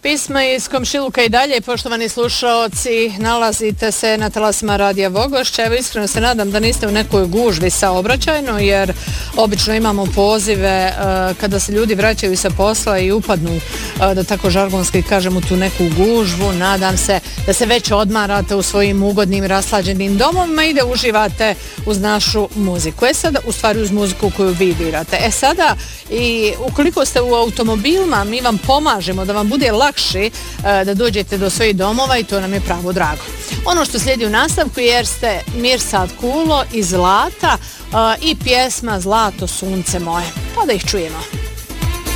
Pisma iz komšiluka i dalje, poštovani slušaoci, nalazite se na talasima Radija Vogošća. Evo, iskreno se nadam da niste u nekoj gužvi saobraćajno, jer obično imamo pozive kada se ljudi vraćaju sa posla i upadnu, da tako žargonski kažem, u tu neku gužvu. Nadam se da se već odmarate u svojim ugodnim, raslađenim domovima i da uživate uz našu muziku. Sada, u stvari uz muziku koju vi birate. Sada, i ukoliko ste u automobilima, mi vam pomažemo da vam bude lakše da dođete do svojih domova i to nam je pravo drago. Ono što slijedi u nastavku jeste Mirsad Kulo i Zlata i pjesma Zlato sunce moje. Pa da ih čujemo.